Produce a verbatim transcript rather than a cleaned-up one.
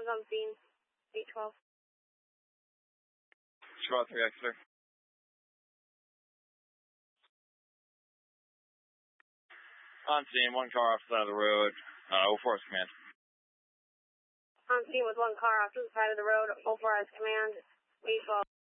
Sounds on scene, eight twelve. Squad three, Exeter. On scene, one car off the side of the road, uh, oh four is command. On scene with one car off to the side of the road, oh four is command, eight twelve.